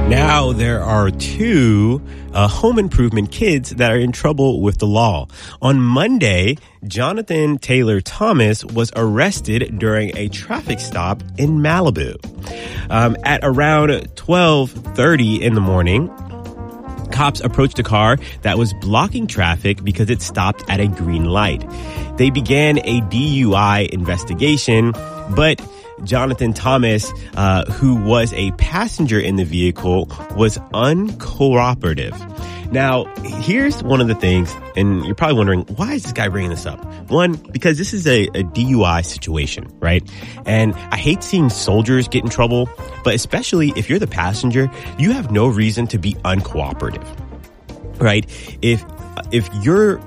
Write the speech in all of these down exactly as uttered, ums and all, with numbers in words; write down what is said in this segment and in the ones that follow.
Now there are two uh, home improvement kids that are in trouble with the law. On Monday, Jonathan Taylor Thomas was arrested during a traffic stop in Malibu. Um, at around twelve thirty in the morning, cops approached a car that was blocking traffic because it stopped at a green light. They began a D U I investigation, but Jonathan Thomas, uh, who was a passenger in the vehicle, was uncooperative. Now, here's one of the things, and you're probably wondering, why is this guy bringing this up? One, because this is a, a D U I situation, right? And I hate seeing soldiers get in trouble, but especially if you're the passenger, you have no reason to be uncooperative, right? If, if you're,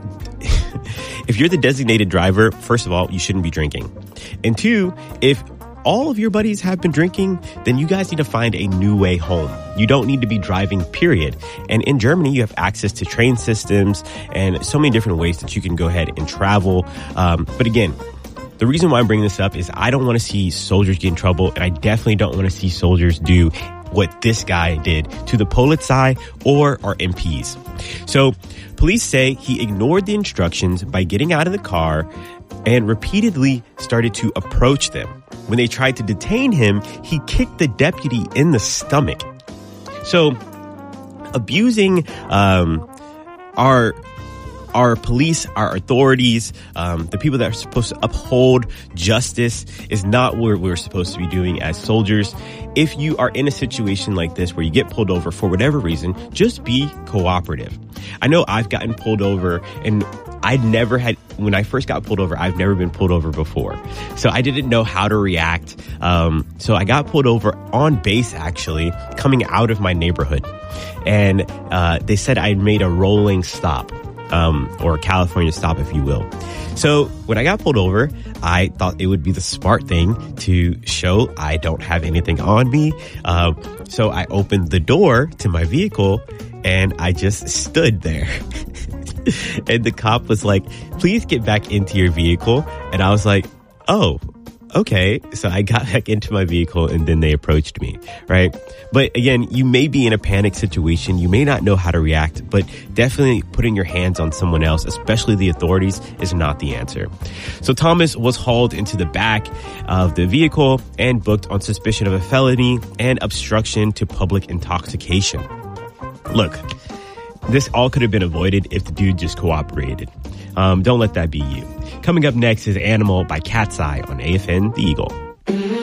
if you're the designated driver, first of all, you shouldn't be drinking. And two, if all of your buddies have been drinking, then you guys need to find a new way home. You don't need to be driving, period. And in Germany, you have access to train systems and so many different ways that you can go ahead and travel. Um, but again, the reason why I'm bringing this up is I don't want to see soldiers get in trouble, and I definitely don't want to see soldiers do what this guy did to the Polizei or our M Ps. So police say he ignored the instructions by getting out of the car and repeatedly started to approach them. When they tried to detain him, he kicked the deputy in the stomach. So, abusing um, our our police, our authorities, um, the people that are supposed to uphold justice is not what we're supposed to be doing as soldiers. If you are in a situation like this where you get pulled over for whatever reason, just be cooperative. I know I've gotten pulled over, and I'd never had, when I first got pulled over, I've never been pulled over before. So I didn't know how to react. Um, so I got pulled over on base, actually, coming out of my neighborhood. And uh, they said I made a rolling stop, um, or a California stop, if you will. So when I got pulled over, I thought it would be the smart thing to show I don't have anything on me. Uh, so I opened the door to my vehicle, and I just stood there. And the cop was like, please get back into your vehicle. And I was like, oh, okay. So I got back into my vehicle, and then they approached me, right? But again, you may be in a panic situation. You may not know how to react, but definitely putting your hands on someone else, especially the authorities, is not the answer. So Thomas was hauled into the back of the vehicle and booked on suspicion of a felony and obstruction to public intoxication. Look, this all could have been avoided if the dude just cooperated. Um, don't let that be you. Coming up next is Animal by Cat's Eye on A F N The Eagle.